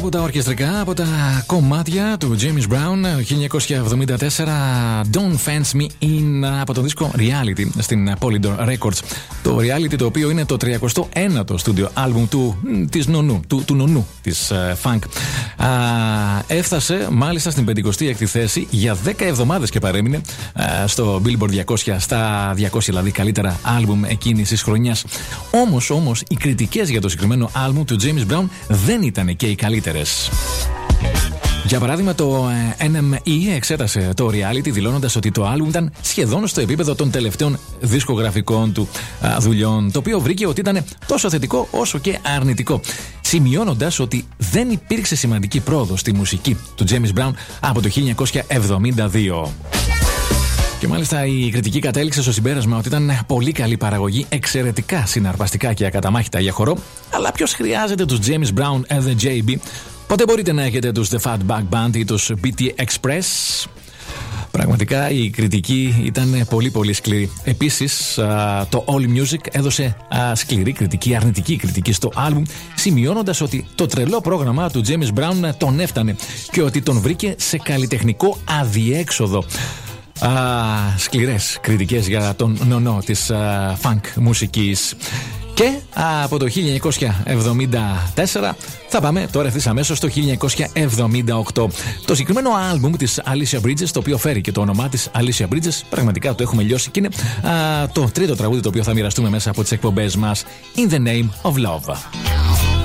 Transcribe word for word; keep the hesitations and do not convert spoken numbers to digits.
από τα ορκιστρικά, από τα κομμάτια του James Brown χίλια εννιακόσια εβδομήντα τέσσερα, Don't Fence Me In, από το δίσκο Reality στην Polydor Records. Το Reality, το οποίο είναι το τριακοστό ένατο στούντιο άλμπουμ του, της νονού, του, του νονού της uh, Funk. Α, έφτασε μάλιστα στην πενηκοστή έκτη θέση για δέκα εβδομάδες και παρέμεινε uh, στο Billboard διακόσια, στα διακόσια δηλαδή καλύτερα άλμπουμ εκείνης της χρονιάς. Όμως, όμως, οι κριτικές για το συγκεκριμένο άλμπουμ του James Brown δεν ήταν και οι καλύτερες. Για παράδειγμα, το N M E εξέτασε το Reality δηλώνοντας ότι το άλμπουμ ήταν σχεδόν στο επίπεδο των τελευταίων δισκογραφικών του α, δουλειών, το οποίο βρήκε ότι ήταν τόσο θετικό όσο και αρνητικό, σημειώνοντας ότι δεν υπήρξε σημαντική πρόοδος στη μουσική του James Brown από το χίλια εννιακόσια εβδομήντα δύο. Και μάλιστα η κριτική κατέληξε στο συμπέρασμα ότι ήταν πολύ καλή παραγωγή, εξαιρετικά συναρπαστικά και ακαταμάχητα για χορό, αλλά ποιος χρειάζεται τους James Brown and the τζέι μπι? Πότε μπορείτε να έχετε τους The Fatback Band ή τους μπι τι Express? Πραγματικά η κριτική ήταν πολύ πολύ σκληρή. Επίσης το All Music έδωσε σκληρή κριτική, αρνητική κριτική στο άλμπουμ, σημειώνοντας ότι το τρελό πρόγραμμα του James Brown τον έφτανε και ότι τον βρήκε σε καλλιτεχνικό αδιέξοδο. Α, σκληρές κριτικές για τον νονό της α, funk μουσικής. Και α, από το χίλια εννιακόσια εβδομήντα τέσσερα θα πάμε τώρα ευθύς αμέσως στο χίλια εννιακόσια εβδομήντα οκτώ. Το συγκεκριμένο άλμπουμ της Alicia Bridges, το οποίο φέρει και το όνομά της Alicia Bridges, πραγματικά το έχουμε λιώσει και είναι α, το τρίτο τραγούδι το οποίο θα μοιραστούμε μέσα από τις εκπομπές μας, In the Name of Love.